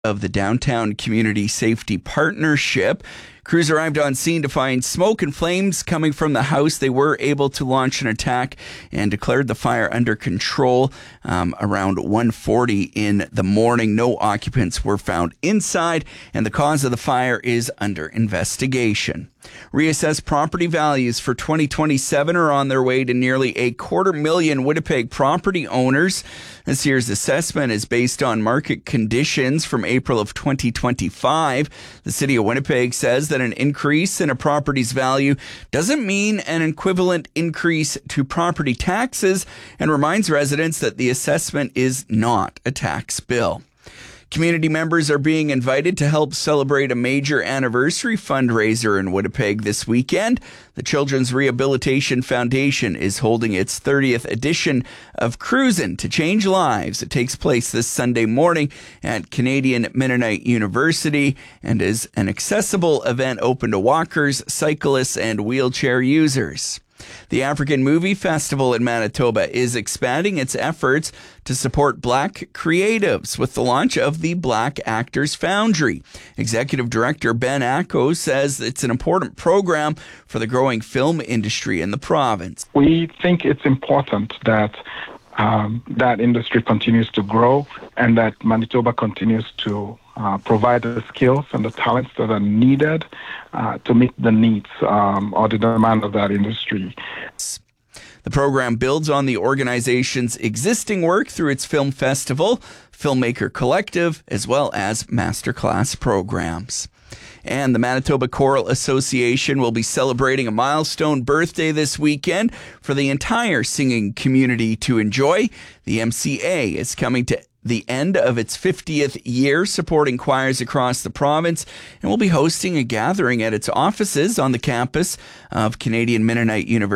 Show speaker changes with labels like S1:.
S1: of the Downtown Community Safety Partnership. Crews arrived on scene to find smoke and flames coming from the house. They were able to launch an attack and declared the fire under control around 1:40 in the morning. No occupants were found inside, and the cause of the fire is under investigation. Reassessed property values for 2027 are on their way to nearly $250,000 Winnipeg property owners. This year's assessment is based on market conditions from April of 2025. The City of Winnipeg says that an increase in a property's value doesn't mean an equivalent increase to property taxes, and reminds residents that the assessment is not a tax bill. Community members are being invited to help celebrate a major anniversary fundraiser in Winnipeg this weekend. The Children's Rehabilitation Foundation is holding its 30th edition of Cruisin' to Change Lives. It takes place this Sunday morning at Canadian Mennonite University and is an accessible event open to walkers, cyclists, and wheelchair users. The African Movie Festival in Manitoba is expanding its efforts to support Black creatives with the launch of the Black Actors Foundry. Executive Director Ben Acko says it's an important program for the growing film industry in the province.
S2: We think it's important that that industry continues to grow and that Manitoba continues to provide the skills and the talents that are needed to meet the needs or the demand of that industry.
S1: The program builds on the organization's existing work through its film festival, Filmmaker Collective, as well as masterclass programs. And the Manitoba Choral Association will be celebrating a milestone birthday this weekend for the entire singing community to enjoy. The MCA is coming to the end of its 50th year supporting choirs across the province and will be hosting a gathering at its offices on the campus of Canadian Mennonite University.